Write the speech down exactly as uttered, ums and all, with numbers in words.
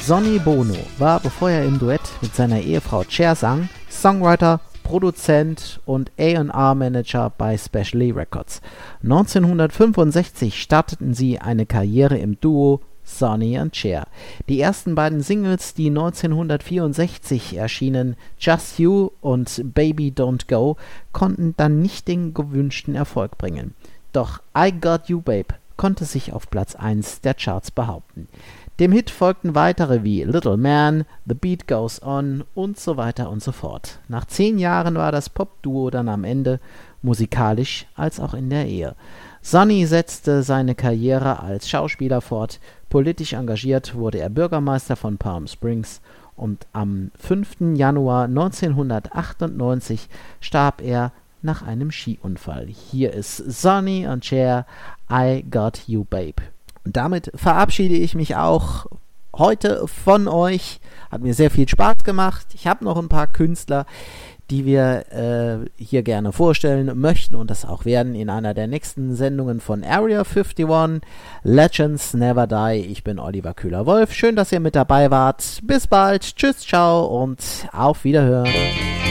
Sonny Bono war, bevor er im Duett mit seiner Ehefrau Cher sang, Songwriter, Produzent und A und R-Manager bei Special E Records. neunzehnhundertfünfundsechzig starteten sie eine Karriere im Duo Sonny und Cher. Die ersten beiden Singles, die neunzehnhundertvierundsechzig erschienen, Just You und Baby Don't Go, konnten dann nicht den gewünschten Erfolg bringen. Doch I Got You Babe konnte sich auf Platz eins der Charts behaupten. Dem Hit folgten weitere wie Little Man, The Beat Goes On und so weiter und so fort. Nach zehn Jahren war das Popduo dann am Ende, musikalisch als auch in der Ehe. Sonny setzte seine Karriere als Schauspieler fort, politisch engagiert wurde er Bürgermeister von Palm Springs und am fünften Januar neunzehnhundertachtundneunzig starb er nach einem Skiunfall. Hier ist Sonny und Cher, I Got You Babe. Und damit verabschiede ich mich auch heute von euch. Hat mir sehr viel Spaß gemacht. Ich habe noch ein paar Künstler, die wir äh, hier gerne vorstellen möchten und das auch werden in einer der nächsten Sendungen von Area einundfünfzig. Legends Never Die. Ich bin Oliver Köhler-Wolf. Schön, dass ihr mit dabei wart. Bis bald. Tschüss, ciao und auf Wiederhören.